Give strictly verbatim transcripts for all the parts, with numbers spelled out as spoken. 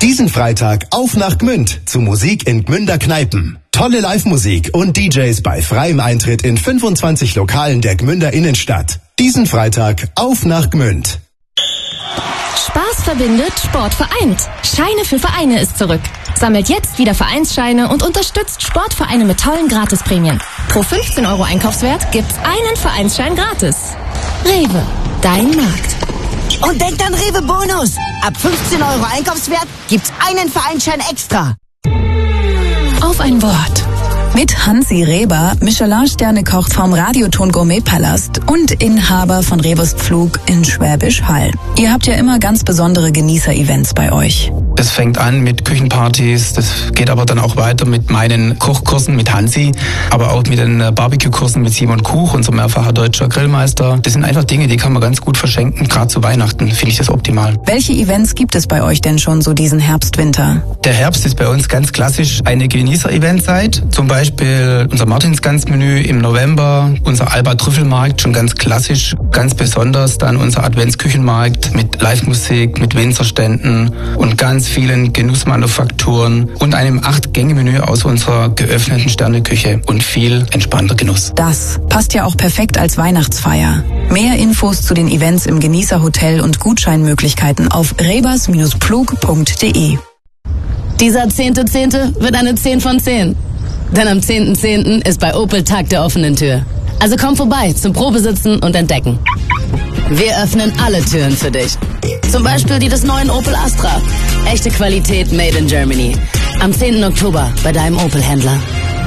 Diesen Freitag auf nach Gmünd zu Musik in Gmünder Kneipen. Tolle Live-Musik und D Js bei freiem Eintritt in fünfundzwanzig Lokalen der Gmünder Innenstadt. Diesen Freitag auf nach Gmünd. Spaß verbindet, Sport vereint. Scheine für Vereine ist zurück. Sammelt jetzt wieder Vereinsscheine und unterstützt Sportvereine mit tollen Gratisprämien. Pro fünfzehn Euro Einkaufswert gibt's einen Vereinsschein gratis. Rewe, dein Markt. Und denkt an Rewe Bonus. Ab fünfzehn Euro Einkaufswert gibt's einen Vereinsschein extra. Auf ein Wort. Mit Hansi Reber, Michelin-Sterne-Koch vom Radioton Gourmet-Palast und Inhaber von Rebers Pflug in Schwäbisch Hall. Ihr habt ja immer ganz besondere Genießer-Events bei euch. Das fängt an mit Küchenpartys, das geht aber dann auch weiter mit meinen Kochkursen mit Hansi, aber auch mit den Barbecue-Kursen mit Simon Kuch, unser mehrfacher deutscher Grillmeister. Das sind einfach Dinge, die kann man ganz gut verschenken, gerade zu Weihnachten finde ich das optimal. Welche Events gibt es bei euch denn schon so diesen Herbst, Winter? Der Herbst ist bei uns ganz klassisch eine Genießer-Eventzeit, zum Beispiel unser Martinsgans-Menü im November, unser Alba-Trüffelmarkt, schon ganz klassisch, ganz besonders dann unser Adventsküchenmarkt mit Live-Musik, mit Winzerständen und ganz vielen Genussmanufakturen und einem acht-Gänge-Menü aus unserer geöffneten Sterneküche und viel entspannter Genuss. Das passt ja auch perfekt als Weihnachtsfeier. Mehr Infos zu den Events im Genießerhotel und Gutscheinmöglichkeiten auf rebers Pflug punkt de. Dieser zehnte Zehnte wird eine zehn von zehn. Denn am zehnten Zehnten ist bei Opel Tag der offenen Tür. Also komm vorbei zum Probesitzen und Entdecken. Wir öffnen alle Türen für dich. Zum Beispiel die des neuen Opel Astra. Echte Qualität made in Germany. Am zehnten Oktober bei deinem Opel-Händler.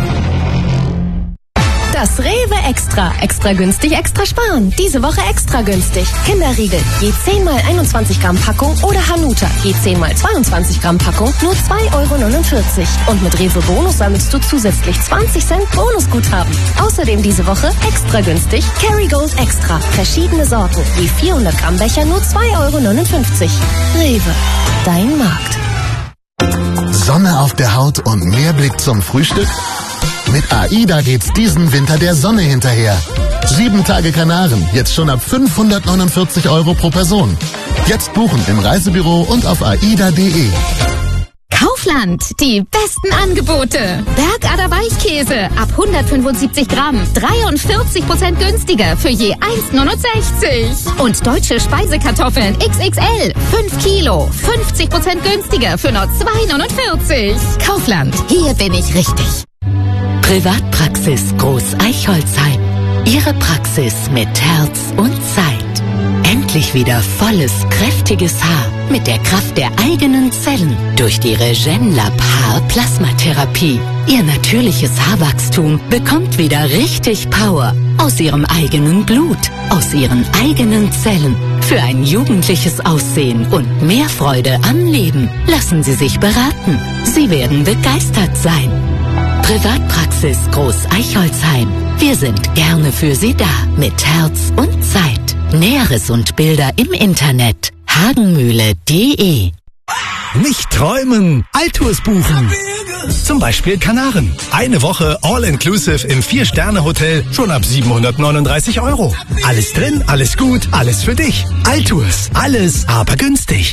Das Rewe Extra. Extra günstig, extra sparen. Diese Woche extra günstig. Kinderriegel. Je zehn mal einundzwanzig Gramm Packung oder Hanuta. Je zehn mal zweiundzwanzig Gramm Packung. Nur zwei Euro neunundvierzig. Und mit Rewe Bonus sammelst du zusätzlich zwanzig Cent Bonusguthaben. Außerdem diese Woche extra günstig Kerrygold Extra. Verschiedene Sorten. Je vierhundert Gramm Becher nur zwei Euro neunundfünfzig. Rewe. Dein Markt. Sonne auf der Haut und mehr Blick zum Frühstück? Mit AIDA geht's diesen Winter der Sonne hinterher. Sieben Tage Kanaren, jetzt schon ab fünfhundertneunundvierzig Euro pro Person. Jetzt buchen im Reisebüro und auf aida punkt de. Kaufland, die besten Angebote. Bergader Weichkäse ab hundertfünfundsiebzig Gramm, dreiundvierzig Prozent günstiger für je eins neunundsechzig. Und deutsche Speisekartoffeln X X L, fünf Kilo, fünfzig Prozent günstiger für nur zwei neunundvierzig. Kaufland, hier bin ich richtig. Privatpraxis Groß Eichholzheim. Ihre Praxis mit Herz und Zeit. Endlich wieder volles, kräftiges Haar mit der Kraft der eigenen Zellen durch die Regenlab Haar-Plasmatherapie. Ihr natürliches Haarwachstum bekommt wieder richtig Power aus ihrem eigenen Blut, aus ihren eigenen Zellen. Für ein jugendliches Aussehen und mehr Freude am Leben lassen Sie sich beraten. Sie werden begeistert sein. Privatpraxis Groß Eichholzheim. Wir sind gerne für Sie da mit Herz und Zeit. Näheres und Bilder im Internet hagenmühle punkt de. Nicht träumen, Altours buchen. Zum Beispiel Kanaren. Eine Woche All-Inclusive im Vier-Sterne-Hotel schon ab siebenhundertneununddreißig Euro. Alles drin, alles gut, alles für dich. Altours, alles aber günstig.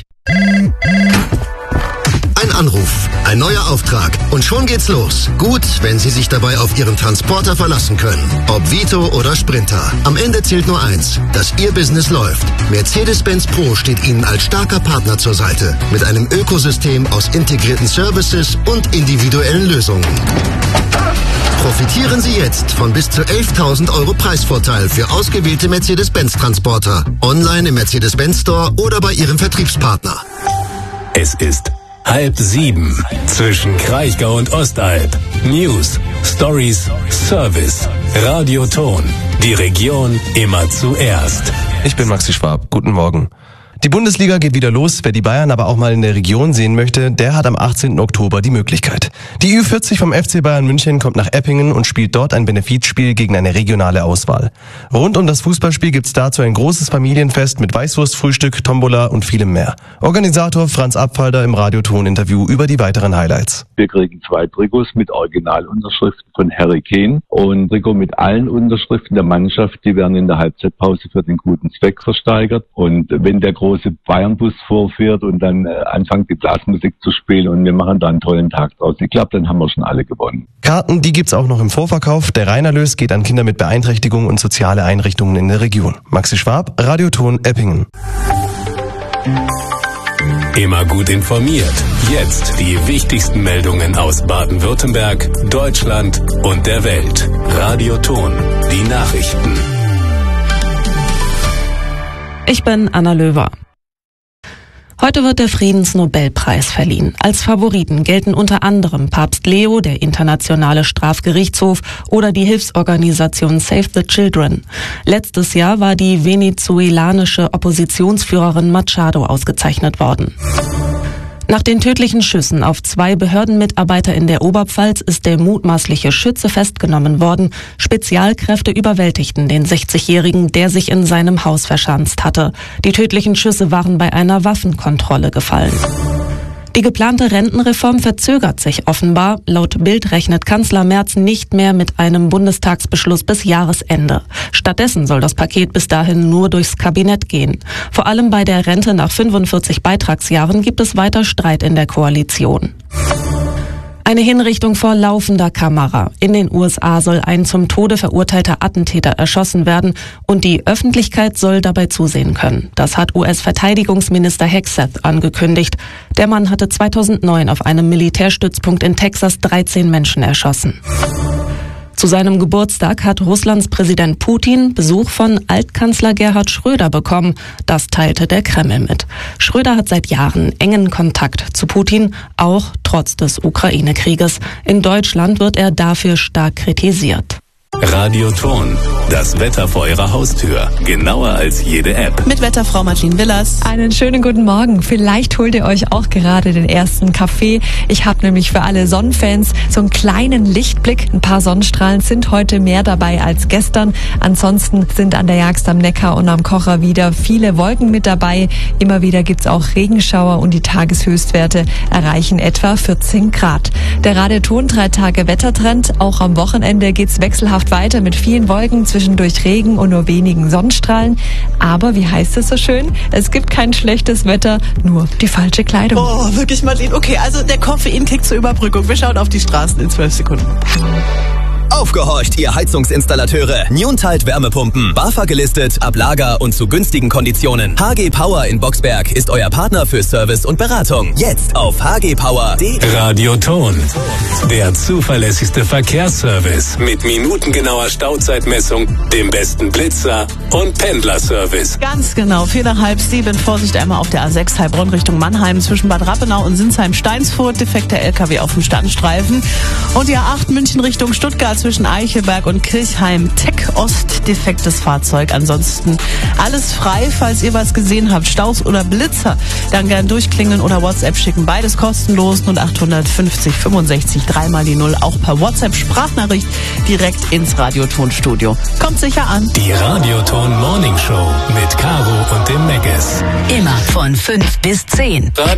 Ein Anruf, ein neuer Auftrag und schon geht's los. Gut, wenn Sie sich dabei auf Ihren Transporter verlassen können. Ob Vito oder Sprinter. Am Ende zählt nur eins, dass Ihr Business läuft. Mercedes-Benz Pro steht Ihnen als starker Partner zur Seite. Mit einem Ökosystem aus integrierten Services und individuellen Lösungen. Profitieren Sie jetzt von bis zu elftausend Euro Preisvorteil für ausgewählte Mercedes-Benz-Transporter. Online im Mercedes-Benz Store oder bei Ihrem Vertriebspartner. Es ist halb sieben zwischen Kraichgau und Ostalb. News, Stories, Service, Radioton. Die Region immer zuerst. Ich bin Maxi Schwab. Guten Morgen. Die Bundesliga geht wieder los. Wer die Bayern aber auch mal in der Region sehen möchte, der hat am achtzehnten Oktober die Möglichkeit. Die Ü vierzig vom F C Bayern München kommt nach Eppingen und spielt dort ein Benefizspiel gegen eine regionale Auswahl. Rund um das Fußballspiel gibt's dazu ein großes Familienfest mit Weißwurstfrühstück, Tombola und vielem mehr. Organisator Franz Abfalder im Radioton-Interview über die weiteren Highlights. Wir kriegen zwei Trikots mit Originalunterschriften von Harry Kane und Trikot mit allen Unterschriften der Mannschaft, die werden in der Halbzeitpause für den guten Zweck versteigert. Und wenn der große große Bayernbus vorfährt und dann äh, anfängt die Blasmusik zu spielen und wir machen da einen tollen Tag draus. Ich glaube, dann haben wir schon alle gewonnen. Karten, die gibt's auch noch im Vorverkauf. Der Reinerlös geht an Kinder mit Beeinträchtigungen und soziale Einrichtungen in der Region. Maxi Schwab, Radioton Eppingen. Immer gut informiert. Jetzt die wichtigsten Meldungen aus Baden-Württemberg, Deutschland und der Welt. Radioton, die Nachrichten. Ich bin Anna Löwer. Heute wird der Friedensnobelpreis verliehen. Als Favoriten gelten unter anderem Papst Leo, der Internationale Strafgerichtshof oder die Hilfsorganisation Save the Children. Letztes Jahr war die venezuelanische Oppositionsführerin Machado ausgezeichnet worden. Nach den tödlichen Schüssen auf zwei Behördenmitarbeiter in der Oberpfalz ist der mutmaßliche Schütze festgenommen worden. Spezialkräfte überwältigten den sechzigjährigen, der sich in seinem Haus verschanzt hatte. Die tödlichen Schüsse waren bei einer Waffenkontrolle gefallen. Die geplante Rentenreform verzögert sich offenbar. Laut Bild rechnet Kanzler Merz nicht mehr mit einem Bundestagsbeschluss bis Jahresende. Stattdessen soll das Paket bis dahin nur durchs Kabinett gehen. Vor allem bei der Rente nach fünfundvierzig Beitragsjahren gibt es weiter Streit in der Koalition. Eine Hinrichtung vor laufender Kamera. In den U S A soll ein zum Tode verurteilter Attentäter erschossen werden und die Öffentlichkeit soll dabei zusehen können. Das hat U S-Verteidigungsminister Hegseth angekündigt. Der Mann hatte zweitausendneun auf einem Militärstützpunkt in Texas dreizehn Menschen erschossen. Zu seinem Geburtstag hat Russlands Präsident Putin Besuch von Altkanzler Gerhard Schröder bekommen. Das teilte der Kreml mit. Schröder hat seit Jahren engen Kontakt zu Putin, auch trotz des Ukraine-Krieges. In Deutschland wird er dafür stark kritisiert. Radioton, das Wetter vor Ihrer Haustür. Genauer als jede App. Mit Wetterfrau Martin Willers. Einen schönen guten Morgen. Vielleicht holt ihr euch auch gerade den ersten Kaffee. Ich habe nämlich für alle Sonnenfans so einen kleinen Lichtblick. Ein paar Sonnenstrahlen sind heute mehr dabei als gestern. Ansonsten sind an der Jagst am Neckar und am Kocher wieder viele Wolken mit dabei. Immer wieder gibt's auch Regenschauer und die Tageshöchstwerte erreichen etwa vierzehn Grad. Der Radioton drei Tage Wettertrend. Auch am Wochenende geht's wechselhaft weiter mit vielen Wolken, zwischendurch Regen und nur wenigen Sonnenstrahlen. Aber wie heißt es so schön? Es gibt kein schlechtes Wetter, nur die falsche Kleidung. Oh, wirklich, Martin. Okay, also der Koffeinkick zur Überbrückung. Wir schauen auf die Straßen in zwölf Sekunden. Aufgehorcht, ihr Heizungsinstallateure. Newntide Wärmepumpen. BAFA gelistet, ab Lager und zu günstigen Konditionen. H G Power in Boxberg ist euer Partner für Service und Beratung. Jetzt auf h g power punkt d e. Radioton, der zuverlässigste Verkehrsservice mit minutengenauer Stauzeitmessung, dem besten Blitzer und Pendlerservice. Ganz genau, vier nach halb sieben. Vorsicht einmal auf der A sechs Heilbronn Richtung Mannheim zwischen Bad Rappenau und Sinsheim-Steinsfurt. Defekter L K W auf dem Standstreifen. Und die A acht München Richtung Stuttgart zwischen Eichelberg und Kirchheim. Tech Ost, defektes Fahrzeug. Ansonsten alles frei, falls ihr was gesehen habt. Staus oder Blitzer, dann gern durchklingeln oder WhatsApp schicken. Beides kostenlos. null acht fünfzig fünfundsechzig drei mal die null. Auch per WhatsApp Sprachnachricht direkt ins Radiotonstudio. Kommt sicher an. Die Radioton Morning Show mit Caro und dem Megas. Immer von fünf bis zehn.